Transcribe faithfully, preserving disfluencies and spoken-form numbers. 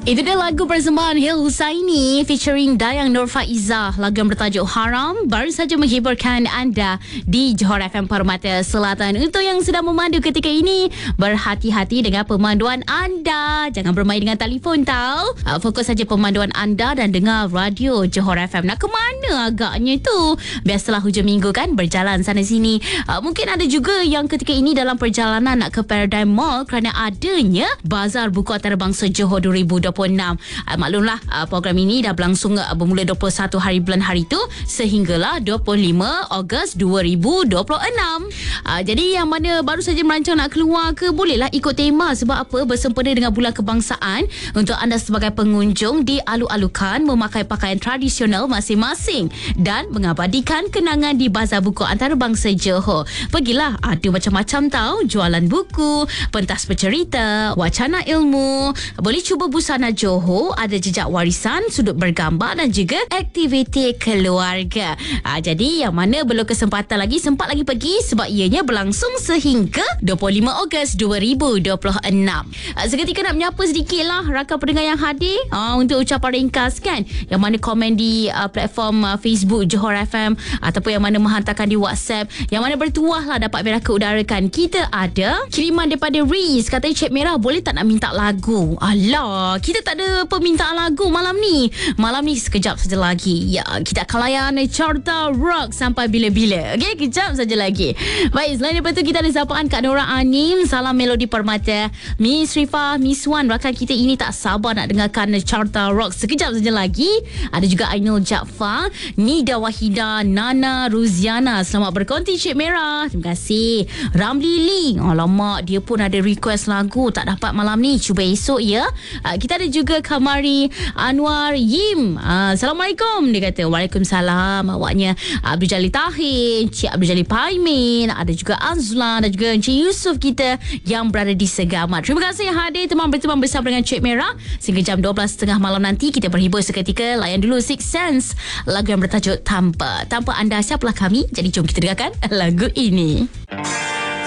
Itu dia lagu persembahan Hil Husaini featuring Dayang Nur Faizah. Lagu yang bertajuk Haram baru saja menghiburkan anda di Johor F M Permata Selatan. Untuk yang sedang memandu ketika ini, berhati-hati dengan pemanduan anda. Jangan bermain dengan telefon tau. Uh, fokus saja pemanduan anda dan dengar radio Johor F M. Nak ke mana agaknya tu? Biasalah hujung minggu kan, berjalan sana sini. Uh, mungkin ada juga yang ketika ini dalam perjalanan nak ke Paradigm Mall kerana adanya Bazar Buku Antarabangsa Johor dua ribu dua puluh enam. Uh, maklumlah uh, program ini dah berlangsung uh, bermula dua puluh satu hari bulan hari tu sehinggalah dua puluh lima Ogos dua ribu dua puluh enam. Uh, jadi yang mana baru saja merancang nak keluar ke, bolehlah ikut tema. Sebab apa? Bersempena dengan bulan kebangsaan, untuk anda sebagai pengunjung dialu-alukan memakai pakaian tradisional masing-masing dan mengabadikan kenangan di Bazar Buku Antarabangsa Johor. Pergilah, ada macam-macam tau, jualan buku, pentas bercerita, wacana ilmu, boleh cuba busana Johor, ada jejak warisan, sudut bergambar dan juga aktiviti keluarga. Ha, jadi yang mana belum kesempatan lagi, sempat lagi pergi sebab ianya berlangsung sehingga dua puluh lima Ogos dua ribu dua puluh enam. Ha, seketika nak menyapa sedikit lah rakan pendengar yang hadir ha, untuk ucapan ringkas kan, yang mana komen di uh, platform uh, Facebook Johor F M ataupun yang mana menghantarkan di WhatsApp, yang mana bertuah lah dapat merah keudarakan. Kita ada kiriman daripada Riz, katanya Cik Merah boleh tak nak minta lagu. Alah, kita tak ada permintaan lagu malam ni. Malam ni sekejap saja lagi. Ya, kita akan layan Carta Rock sampai bila-bila. Okey, kejap saja lagi. Baik, selain daripada tu kita ada sapaan Kak Nora Anim, Salam Melodi Permata, Miss Rifah, Miss Wan, rakan kita ini tak sabar nak dengarkan Carta Rock. Sekejap saja lagi. Ada juga Ainul Jaafar, Nida Wahida, Nana Ruziana. Selamat berkonti Cik Merah. Terima kasih. Ramli Lee, alamak, dia pun ada request lagu, tak dapat malam ni, cuba esok ya. Uh, kita ada juga Kamari Anwar Yim. Uh, Assalamualaikum. Dia kata Waalaikumsalam. Awaknya Abdul Jalil Tahir, Cik Abdul Jalil Paimin, ada juga Azlan dan juga Encik Yusof kita yang berada di Segamat. Terima kasih hadir teman berteman bersama dengan Cik Merah sehingga jam dua belas tiga puluh malam nanti. Kita berhibur seketika. Layan dulu Six Sense, lagu yang bertajuk Tanpa. Tanpa anda siapalah kami. Jadi jom kita dengarkan lagu ini.